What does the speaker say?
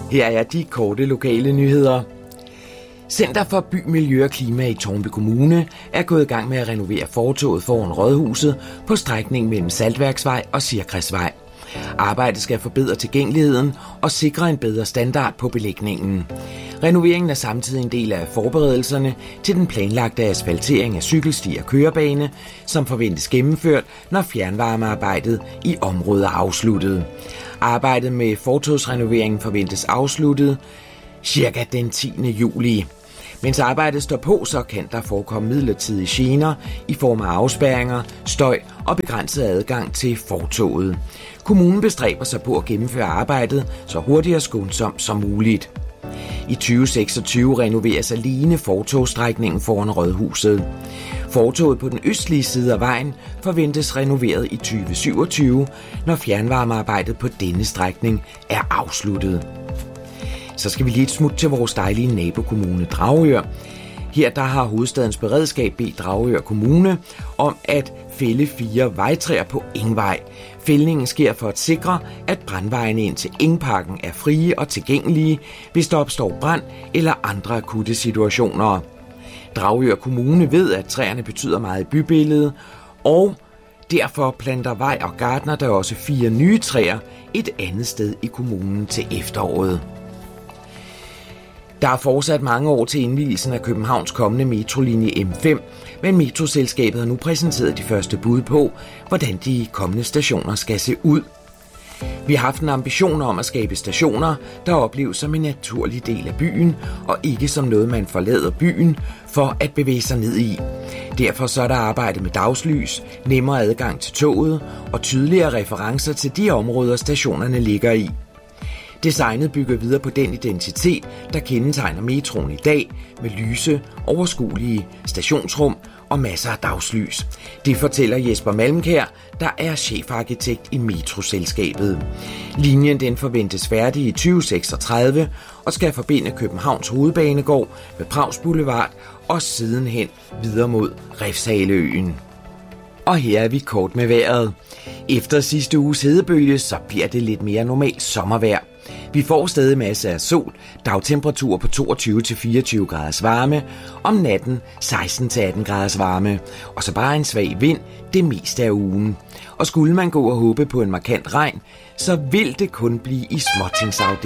Her er de korte lokale nyheder. Center for By, Miljø og Klima i Tårnby Kommune er gået i gang med at renovere fortovet foran Rådhuset på strækningen mellem Saltværksvej og Sirkræsvej. Arbejdet skal forbedre tilgængeligheden og sikre en bedre standard på belægningen. Renoveringen er samtidig en del af forberedelserne til den planlagte asfaltering af cykelsti og kørebane, som forventes gennemført, når fjernvarmearbejdet i området er afsluttet. Arbejdet med fortogsrenoveringen forventes afsluttet cirka den 10. juli. Mens arbejdet står på, så kan der forekomme midlertidige gener i form af afspærringer, støj og begrænset adgang til fortoget. Kommunen bestræber sig på at gennemføre arbejdet så hurtigt og skånsomt som muligt. I 2026 renoveres alene fortogsstrækningen foran Rådhuset. Fortoget på den østlige side af vejen forventes renoveret i 2027, når fjernvarmearbejdet på denne strækning er afsluttet. Så skal vi lige et smut til vores dejlige nabokommune Dragør. Her der har hovedstadens beredskab bedt Dragør Kommune om at fælde 4 vejtræer på Engvej. Fældningen sker for at sikre, at brandvejene ind til Engparken er frie og tilgængelige, hvis der opstår brand eller andre akutte situationer. Dragør Kommune ved, at træerne betyder meget i bybilledet, og derfor planter Vej og Gartner der også 4 nye træer et andet sted i kommunen til efteråret. Der er fortsat mange år til indvielsen af Københavns kommende metrolinje M5, men metroselskabet har nu præsenteret de første bud på, hvordan de kommende stationer skal se ud. Vi har haft en ambition om at skabe stationer, der opleves som en naturlig del af byen, og ikke som noget, man forlader byen for at bevæge sig ned i. Derfor så er der arbejdet med dagslys, nemmere adgang til toget og tydeligere referencer til de områder, stationerne ligger i. Designet bygger videre på den identitet, der kendetegner metroen i dag, med lyse, overskuelige stationsrum og masser af dagslys. Det fortæller Jesper Malmkjær, der er chefarkitekt i metroselskabet. Linjen den forventes færdig i 2036 og skal forbinde Københavns Hovedbanegård med Prags Boulevard og sidenhen videre mod Refshaleøen. Og her er vi kort med vejret. Efter sidste uges hedebølge, så bliver det lidt mere normalt sommervejr. Vi får stadig masser af sol, dagtemperaturer på 22-24 graders varme, om natten 16-18 graders varme, og så bare en svag vind det meste af ugen. Og skulle man gå og håbe på en markant regn, så vil det kun blive i småtingsafdelingen.